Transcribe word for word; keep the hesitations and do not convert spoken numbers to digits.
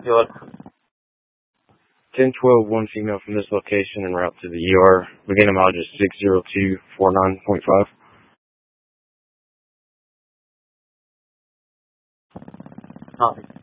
Good. ten twelve, one female from this location en route to the E R. Beginning mileage is six zero two four nine point five. Copy.